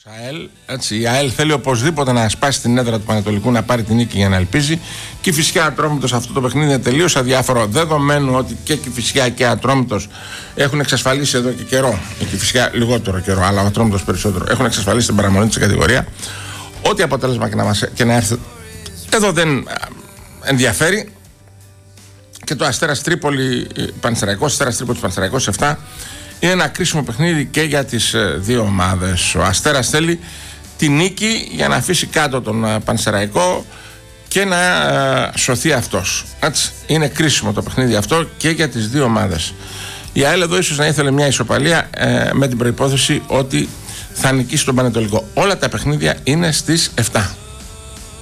Έτσι, η ΑΕΛ θέλει οπωσδήποτε να σπάσει την έδρα του Πανετολικού, να πάρει την νίκη για να ελπίζει. Και φυσικά Ατρόμητος, αυτό το παιχνίδι είναι τελείως αδιάφορο, δεδομένου ότι και Κηφισιά και Ατρόμητος έχουν εξασφαλίσει εδώ και καιρό. Η Κηφισιά λιγότερο καιρό, αλλά ο Ατρόμητος περισσότερο. Έχουν εξασφαλίσει την παραμονή της κατηγορία. Ό,τι αποτέλεσμα και να έρθει εδώ δεν ενδιαφέρει. Και το Αστέρας Τρίπολη Πανσεραϊκός, Αστέρας Τρίπολης Πανσεραϊκός 7. Είναι ένα κρίσιμο παιχνίδι και για τις δύο ομάδες. Ο Αστέρας θέλει τη νίκη για να αφήσει κάτω τον Πανσεραϊκό και να σωθεί αυτός. Έτσι, είναι κρίσιμο το παιχνίδι αυτό και για τις δύο ομάδες. Η ΑΕΛ εδώ ίσως να ήθελε μια ισοπαλία με την προϋπόθεση ότι θα νικήσει τον Πανετολικό. Όλα τα παιχνίδια είναι στις 7.